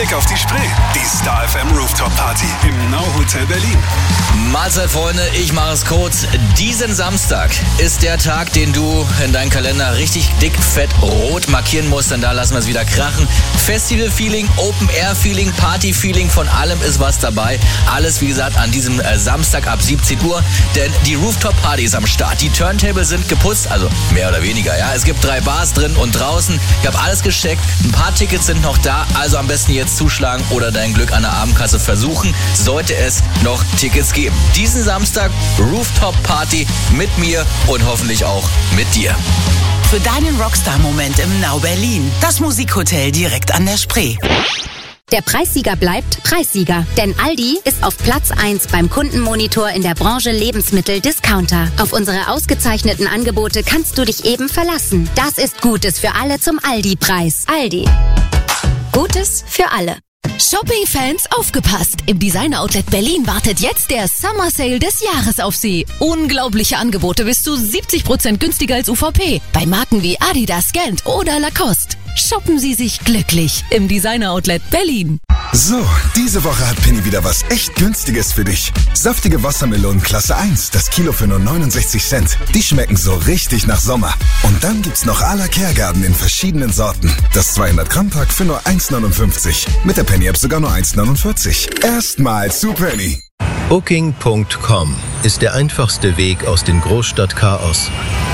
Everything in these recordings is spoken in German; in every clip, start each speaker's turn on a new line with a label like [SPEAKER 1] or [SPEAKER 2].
[SPEAKER 1] Blick auf die Spree. Die Star FM Rooftop Party im Now Hotel Berlin.
[SPEAKER 2] Mahlzeit, Freunde, ich mache es kurz. Diesen Samstag ist der Tag, den du in deinen Kalender richtig dick, fett, rot markieren musst, denn da lassen wir es wieder krachen. Festival-Feeling, Open-Air-Feeling, Party-Feeling, von allem ist was dabei. Alles, wie gesagt, an diesem Samstag ab 17 Uhr, denn die Rooftop-Party ist am Start. Die Turntables sind geputzt, also mehr oder weniger, ja. Es gibt 3 Bars drin und draußen. Ich habe alles gecheckt, ein paar Tickets sind noch da, also am besten jetzt zuschlagen oder dein Glück an der Abendkasse versuchen, sollte es noch Tickets geben. Diesen Samstag Rooftop-Party mit mir und hoffentlich auch mit dir.
[SPEAKER 3] Für deinen Rockstar-Moment im Now Berlin. Das Musikhotel direkt an der Spree.
[SPEAKER 4] Der Preissieger bleibt Preissieger, denn Aldi ist auf Platz 1 beim Kundenmonitor in der Branche Lebensmittel-Discounter. Auf unsere ausgezeichneten Angebote kannst du dich eben verlassen. Das ist Gutes für alle zum Aldi-Preis. Aldi. Gutes für alle.
[SPEAKER 5] Shopping-Fans, aufgepasst! Im Designer-Outlet Berlin wartet jetzt der Summer Sale des Jahres auf Sie. Unglaubliche Angebote bis zu 70% günstiger als UVP. Bei Marken wie Adidas, Gant oder Lacoste. Shoppen Sie sich glücklich im Designer-Outlet Berlin.
[SPEAKER 6] So, diese Woche hat Penny wieder was echt Günstiges für dich. Saftige Wassermelonen Klasse 1, das Kilo für nur 69 Cent. Die schmecken so richtig nach Sommer. Und dann gibt's noch à la Kergarten in verschiedenen Sorten. Das 200-Gramm-Pack für nur 1,59. Mit der Penny-App sogar nur 1,49. Erstmal zu Penny.
[SPEAKER 7] Booking.com ist der einfachste Weg aus dem Großstadtchaos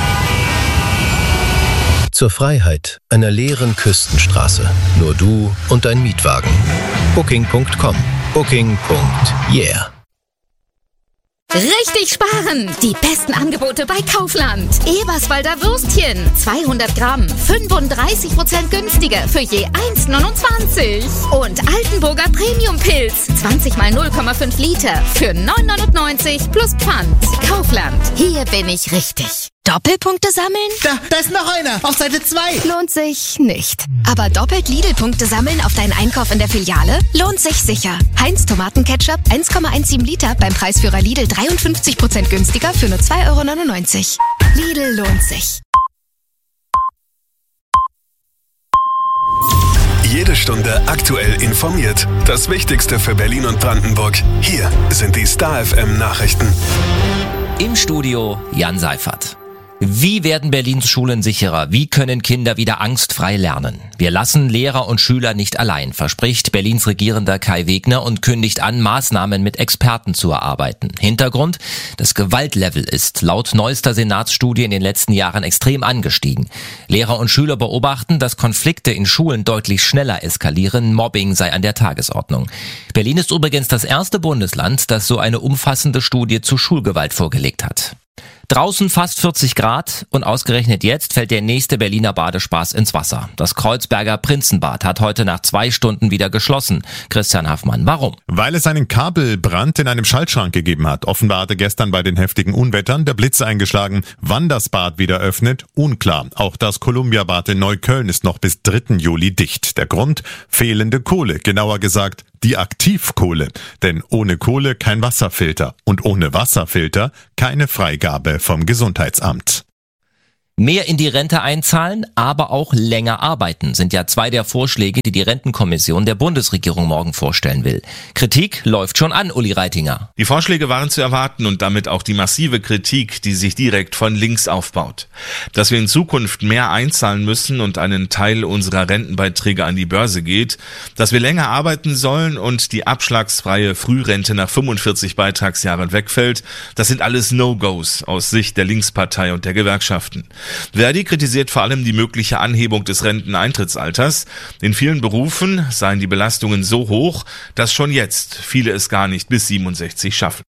[SPEAKER 7] zur Freiheit einer leeren Küstenstraße. Nur du und dein Mietwagen. Booking.com. Booking.yeah.
[SPEAKER 8] Richtig sparen! Die besten Angebote bei Kaufland. Eberswalder Würstchen, 200 Gramm, 35% günstiger für je 1,29. Und Altenburger Premium-Pilz, 20 mal 0,5 Liter für 9,99 plus Pfand. Kaufland, hier bin ich richtig.
[SPEAKER 5] Doppelpunkte sammeln?
[SPEAKER 9] Da ist noch einer, auf Seite 2.
[SPEAKER 5] Lohnt sich nicht. Aber doppelt Lidl-Punkte sammeln auf deinen Einkauf in der Filiale? Lohnt sich sicher. Heinz Tomatenketchup 1,17 Liter beim Preisführer Lidl 53% günstiger für nur 2,99 €. Lidl lohnt sich.
[SPEAKER 1] Jede Stunde aktuell informiert. Das Wichtigste für Berlin und Brandenburg. Hier sind die Star FM Nachrichten.
[SPEAKER 2] Im Studio Jan Seifert. Wie werden Berlins Schulen sicherer? Wie können Kinder wieder angstfrei lernen? Wir lassen Lehrer und Schüler nicht allein, verspricht Berlins Regierender Kai Wegner und kündigt an, Maßnahmen mit Experten zu erarbeiten. Hintergrund: Das Gewaltlevel ist laut neuester Senatsstudie in den letzten Jahren extrem angestiegen. Lehrer und Schüler beobachten, dass Konflikte in Schulen deutlich schneller eskalieren. Mobbing sei an der Tagesordnung. Berlin ist übrigens das erste Bundesland, das so eine umfassende Studie zu Schulgewalt vorgelegt hat. Draußen fast 40 Grad und ausgerechnet jetzt fällt der nächste Berliner Badespaß ins Wasser. Das Kreuzberger Prinzenbad hat heute nach 2 Stunden wieder geschlossen. Christian Haffmann, warum?
[SPEAKER 10] Weil es einen Kabelbrand in einem Schaltschrank gegeben hat. Offenbar hatte gestern bei den heftigen Unwettern der Blitz eingeschlagen. Wann das Bad wieder öffnet, unklar. Auch das Columbia-Bad in Neukölln ist noch bis 3. Juli dicht. Der Grund? Fehlende Kohle, genauer gesagt die Aktivkohle. Denn ohne Kohle kein Wasserfilter und ohne Wasserfilter keine Freigabe vom Gesundheitsamt.
[SPEAKER 2] Mehr in die Rente einzahlen, aber auch länger arbeiten, sind ja 2 der Vorschläge, die die Rentenkommission der Bundesregierung morgen vorstellen will. Kritik läuft schon an, Uli Reitinger.
[SPEAKER 11] Die Vorschläge waren zu erwarten und damit auch die massive Kritik, die sich direkt von links aufbaut. Dass wir in Zukunft mehr einzahlen müssen und einen Teil unserer Rentenbeiträge an die Börse geht, dass wir länger arbeiten sollen und die abschlagsfreie Frührente nach 45 Beitragsjahren wegfällt, das sind alles No-Gos aus Sicht der Linkspartei und der Gewerkschaften. Verdi kritisiert vor allem die mögliche Anhebung des Renteneintrittsalters. In vielen Berufen seien die Belastungen so hoch, dass schon jetzt viele es gar nicht bis 67 schaffen.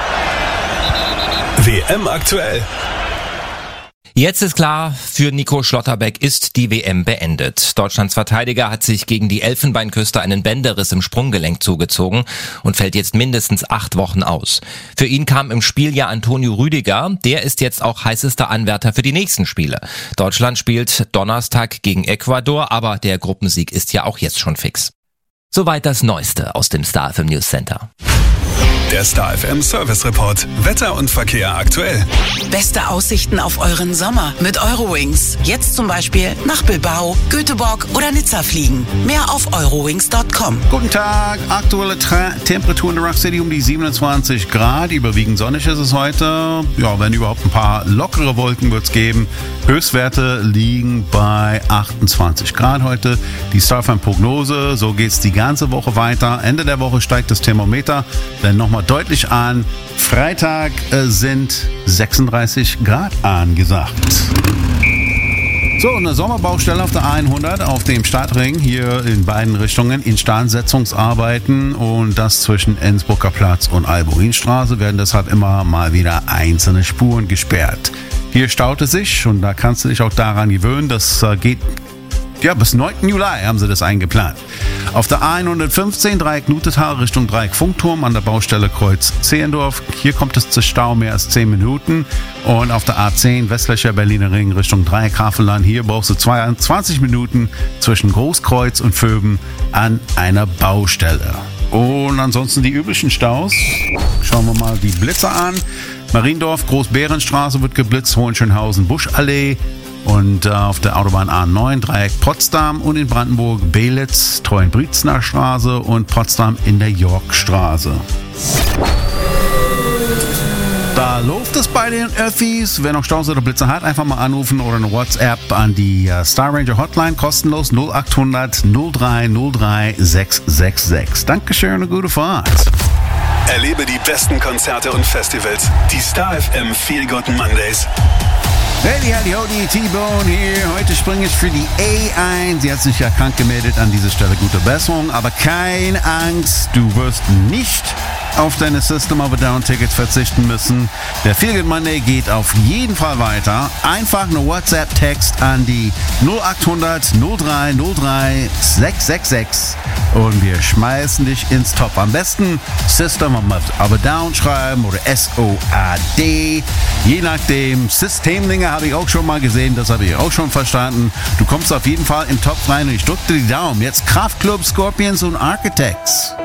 [SPEAKER 1] WM aktuell.
[SPEAKER 2] Jetzt ist klar, für Nico Schlotterbeck ist die WM beendet. Deutschlands Verteidiger hat sich gegen die Elfenbeinküste einen Bänderriss im Sprunggelenk zugezogen und fällt jetzt mindestens 8 Wochen aus. Für ihn kam im Spiel ja Antonio Rüdiger, der ist jetzt auch heißester Anwärter für die nächsten Spiele. Deutschland spielt Donnerstag gegen Ecuador, aber der Gruppensieg ist ja auch jetzt schon fix. Soweit das Neueste aus dem Star FM News Center.
[SPEAKER 1] Der Star FM Service Report. Wetter und Verkehr aktuell.
[SPEAKER 3] Beste Aussichten auf euren Sommer mit Eurowings. Jetzt zum Beispiel nach Bilbao, Göteborg oder Nizza fliegen. Mehr auf eurowings.com.
[SPEAKER 12] Guten Tag, aktuelle Temperatur in der Rock City um die 27 Grad. Überwiegend sonnig ist es heute. Ja, wenn überhaupt ein paar lockere Wolken wird es geben. Höchstwerte liegen bei 28 Grad heute. Die Star FM Prognose, so geht es die ganze Woche weiter. Ende der Woche steigt das Thermometer dann nochmal deutlich an. Freitag sind 36 Grad angesagt. So, eine Sommerbaustelle auf der 100 auf dem Stadtring hier in beiden Richtungen. Instandsetzungsarbeiten und das zwischen Ensburger Platz und Albuinstraße werden deshalb immer mal wieder einzelne Spuren gesperrt. Hier staut es sich und da kannst du dich auch daran gewöhnen, das geht bis 9. Juli haben sie das eingeplant. Auf der A115 Dreieck Nutetal Richtung Dreieck Funkturm an der Baustelle Kreuz Zehendorf. Hier kommt es zu Stau mehr als 10 Minuten. Und auf der A10 westlicher Berliner Ring Richtung Dreieck Havelland. Hier brauchst du 22 Minuten zwischen Großkreuz und Vöben an einer Baustelle. Und ansonsten die üblichen Staus. Schauen wir mal die Blitzer an. Mariendorf, Großbärenstraße wird geblitzt, Hohenschönhausen, Buschallee. Und auf der Autobahn A9 Dreieck Potsdam und in Brandenburg Belitz, Treuenbrietzner Straße und Potsdam in der Yorkstraße. Da läuft es bei den Öffis. Wer noch Staus oder Blitzer hat, einfach mal anrufen oder eine WhatsApp an die Star Ranger Hotline, kostenlos 0800 03 03 666. Dankeschön und gute Fahrt.
[SPEAKER 1] Erlebe die besten Konzerte und Festivals. Die Star FM Feel Good Mondays.
[SPEAKER 12] Hey, howdy, T-Bone hier. Heute springe ich für die A1. Sie hat sich ja krank gemeldet, an dieser Stelle gute Besserung. Aber keine Angst, du wirst nicht auf deine System of a Down Tickets verzichten müssen. Der Feel Good Monday geht auf jeden Fall weiter. Einfach eine WhatsApp-Text an die 0800 03 03 666 und wir schmeißen dich ins Top. Am besten System of a Down schreiben oder SOAD. Je nachdem. Systemdinger habe ich auch schon mal gesehen, das habe ich auch schon verstanden. Du kommst auf jeden Fall im Top rein und ich drücke dir die Daumen. Jetzt Kraftklub, Scorpions und Architects.